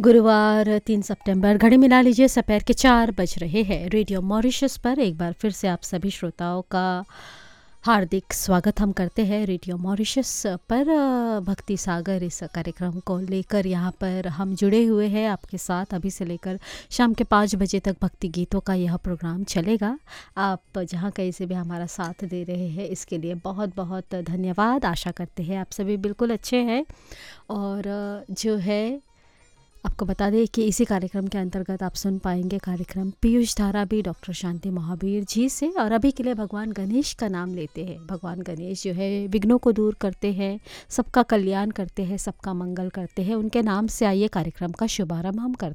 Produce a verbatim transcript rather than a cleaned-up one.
गुरुवार तीन सितंबर घड़ी मिला लीजिए दोपहर के चार बज रहे हैं। रेडियो मॉरिशस पर एक बार फिर से आप सभी श्रोताओं का हार्दिक स्वागत हम करते हैं। रेडियो मॉरिशस पर अ, भक्ति सागर इस कार्यक्रम को लेकर यहाँ पर हम जुड़े हुए हैं आपके साथ। अभी से लेकर शाम के पाँच बजे तक भक्ति गीतों का यह प्रोग्राम चलेगा। आप जहाँ कहीं से भी हमारा साथ दे रहे हैं इसके लिए बहुत बहुत धन्यवाद। आशा करते हैं आप सभी बिल्कुल अच्छे हैं। और अ, जो है आपको बता दें कि इसी कार्यक्रम के अंतर्गत आप सुन पाएंगे कार्यक्रम पीयूष धारा भी डॉक्टर शांति महावीर जी से। और अभी के लिए भगवान गणेश का नाम लेते हैं। भगवान गणेश जो है विघ्नों को दूर करते हैं, सबका कल्याण करते हैं, सबका मंगल करते हैं। उनके नाम से आइए कार्यक्रम का शुभारंभ हम करते हैं।